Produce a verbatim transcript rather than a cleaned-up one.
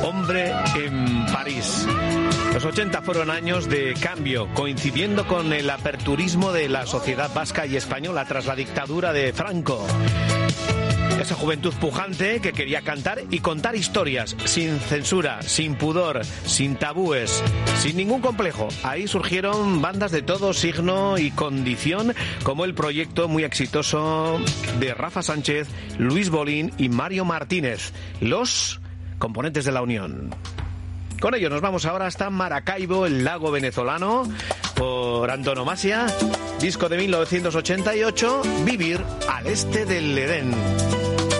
Hombre en París. Los ochenta fueron años de cambio, coincidiendo con el aperturismo de la sociedad vasca y española tras la dictadura de Franco. Esa juventud pujante que quería cantar y contar historias, sin censura, sin pudor, sin tabúes, sin ningún complejo. Ahí surgieron bandas de todo signo y condición, como el proyecto muy exitoso de Rafa Sánchez, Luis Bolín y Mario Martínez, los componentes de La Unión. Con ello nos vamos ahora hasta Maracaibo, el lago venezolano, por antonomasia, disco de mil novecientos ochenta y ocho, Vivir al este del Edén.